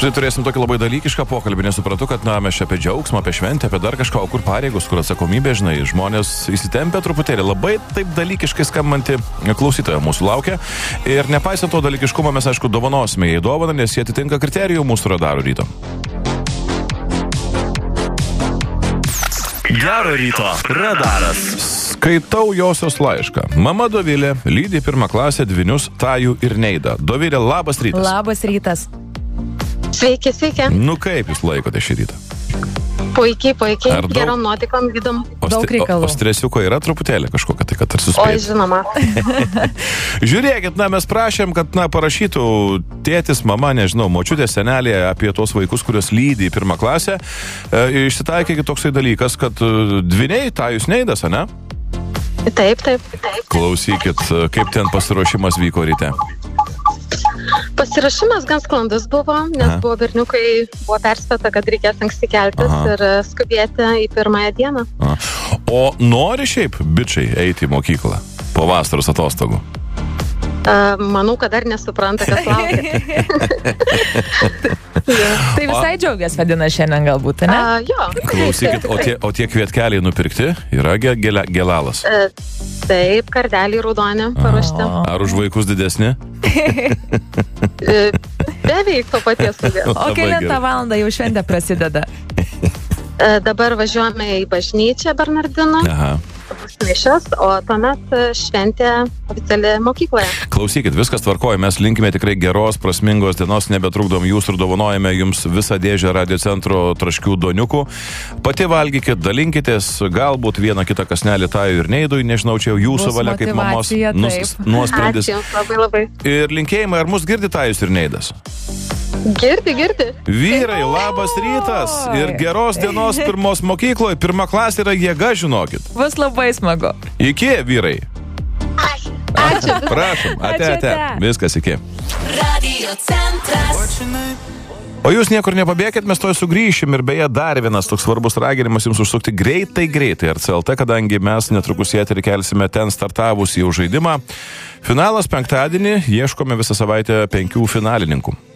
Štai turėsim tokį labai dalykišką pokalbį, nesuprantu, kad mes čia apie džiaugsmą, apie šventę, apie dar kažką, o kur pareigos, kur atsakomybė, žinai, žmonės įsitempia truputėlį. Labai taip dalykiškai skambanti klausytoja mūsų laukia. Ir nepaisant to dalykiškumo, mes, aišku, dovanosime jai dovaną, nes jie atitinka kriterijų mūsų radarų ryto. Gero ryto radaras. Skaitau josios laišką. Mama Dovilė lydi pirmą klasę dvynius Tajų ir Neidą. Dovilė, labas rytas. Labas rytas. Sveiki, sveiki. Nu kaip jūs laikote šį rytą? Puikiai. Ar daug- Gerom nuotaikom gydom. Daug reikalų. O stresiuko yra truputėlį kažkokia, tai kad ar Oi, suspėt? žinoma. Žiūrėkit, mes prašėm, kad parašytų tėtis, mama, nežinau, močiutė, senelė apie tos vaikus, kurios lydi į pirmą klasę. Išsitaikė toksai dalykas, kad dvyniai, Tajus Neidas, ane? Taip. Klausykit, kaip ten pasiruošimas vyko ryte. Pasirašymas gan sklandus buvo, nes Aha. buvo berniukai, buvo perspėta, kad reikės anksti keltis Aha. ir skubėti į pirmąją dieną. O nori šiaip bičiai eiti į mokyklą po vasaros atostogų? Manau, kad dar nesupranta, kas laukia. Tai visai džiaugias vadina šiandien galbūt, ne? Jo. Klausykit, o tie kvietkeliai nupirkti yra gelalas? Taip, kardeliai raudoni paruošti. Ar už vaikus didesni? Beveik to paties sudės. O kelintą valandą jau šventė prasideda. Dabar važiuojame į bažnyčią Bernardino. Aha. Bus mišios, o tuomet šventė oficiali mokykloje. Klausykit, viskas tvarkoja, mes linkime tikrai geros, prasmingos dienos, nebetrukdom jūs ir dovanojame jums visą dėžę Radio Centro traškių doniukų. Pati valgykit, dalinkitės, galbūt vieną kitą kasnelį Tajui ir Neidui, nežinau, čia jau jūsų Bus valia kaip mamos motyvacija, taip. nuosprendis. Ačiū jums labai. Ir linkėjimai, ar mus girdi Tajus ir Neidas? Girdi. Vyrai, labas rytas ir geros dienos pirmos mokykloje, pirma klasė yra jėga, žinokit. Bus labai smagu. Iki, vyrai. Ačiū. Prašom, ate. Ačiū, ate. Viskas iki. Radio Centras. O jūs niekur nepabėkit, mes toj sugrįšim ir beje dar vienas toks svarbus raginimas jums užsukti greitai RCLT, kadangi mes netrukus į eterį kelsime ten startavusį jau žaidimą. Finalas penktadienį, ieškome visą savaitę 5 finalininkų.